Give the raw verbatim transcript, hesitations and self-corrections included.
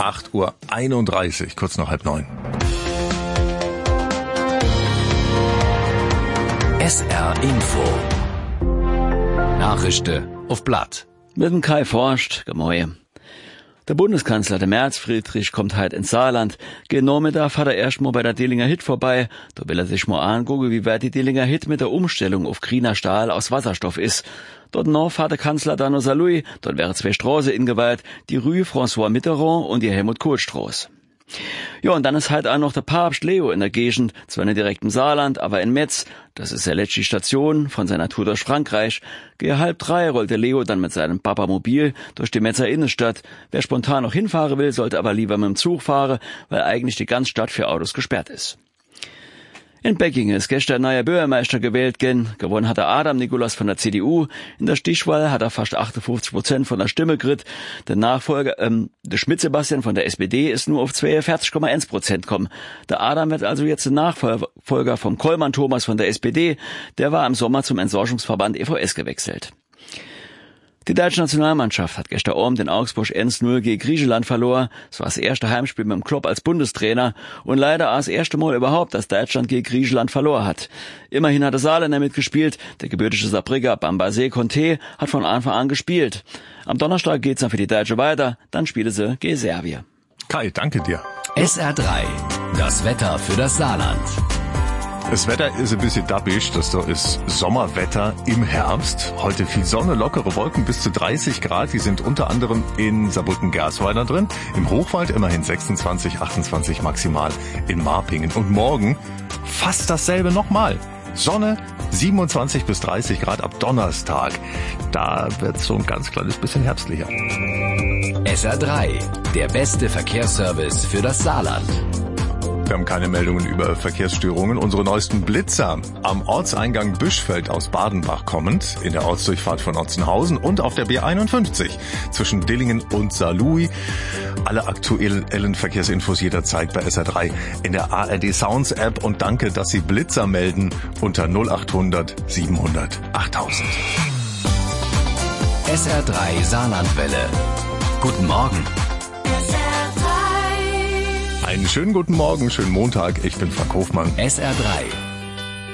acht Uhr einunddreißig, kurz nach halb neun. S R Info. Nachrichten auf Blatt. Mit dem Kai Forst, gemäue. Der Bundeskanzler, der Merz Friedrich, kommt halt ins Saarland. Genau Mittag hat er erstmal bei der Delinger Hit vorbei. Da will er sich mal angucken, wie weit die Delinger Hit mit der Umstellung auf grüner Stahl aus Wasserstoff ist. Dort noch fährt der Kanzler dann nach Saarlouis. Dort wären zwei Straßen ingeweiht. Die Rue François Mitterrand und die Helmut Kohl-Straße. Ja, und dann ist halt auch noch der Papst Leo in der Gegend, zwar nicht direkt im Saarland, aber in Metz. Das ist die letzte Station von seiner Tour durch Frankreich. Gegen halb drei rollte Leo dann mit seinem Papamobil durch die Metzer Innenstadt. Wer spontan noch hinfahren will, sollte aber lieber mit dem Zug fahren, weil eigentlich die ganze Stadt für Autos gesperrt ist. In Beckingen ist gestern neuer Bürgermeister gewählt gen. Gewonnen hat der Adam Nikolaus von der C D U. In der Stichwahl hat er fast achtundfünfzig Prozent von der Stimme gekriegt. Der Nachfolger, ähm, der Schmidt-Sebastian von der S P D ist nur auf zweiundvierzig Komma eins Prozent gekommen. Der Adam wird also jetzt der Nachfolger vom Kollmann Thomas von der S P D. Der war im Sommer zum Entsorgungsverband E V S gewechselt. Die deutsche Nationalmannschaft hat gestern Abend in Augsburg eins null gegen Griechenland verloren. Es war das erste Heimspiel mit dem Klopp als Bundestrainer und leider auch das erste Mal überhaupt, dass Deutschland gegen Griechenland verloren hat. Immerhin hat der Saarländer mitgespielt. Der gebürtige Saarbrücker Bambaze Conte hat von Anfang an gespielt. Am Donnerstag geht's dann für die Deutsche weiter, dann spielen sie gegen Serbien. Kai, danke dir. S R drei. Das Wetter für das Saarland. Das Wetter ist ein bisschen dappisch, das da ist Sommerwetter im Herbst. Heute viel Sonne, lockere Wolken bis zu dreißig Grad. Die sind unter anderem in Saarbrücken-Gersweiler drin. Im Hochwald immerhin sechsundzwanzig, achtundzwanzig maximal in Marpingen. Und morgen fast dasselbe nochmal. Sonne, siebenundzwanzig bis dreißig Grad ab Donnerstag. Da wird's so ein ganz kleines bisschen herbstlicher. S R drei. Der beste Verkehrsservice für das Saarland. Wir haben keine Meldungen über Verkehrsstörungen. Unsere neuesten Blitzer am Ortseingang Büschfeld aus Badenbach kommend, in der Ortsdurchfahrt von Otzenhausen und auf der B einundfünfzig zwischen Dillingen und Saarlouis. Alle aktuellen Verkehrsinfos jederzeit bei S R drei in der A R D Sounds App und danke, dass Sie Blitzer melden unter null achthundert siebenhundert achttausend. S R drei Saarlandwelle. Guten Morgen. Einen schönen guten Morgen, schönen Montag. Ich bin Frank Hofmann. S R drei.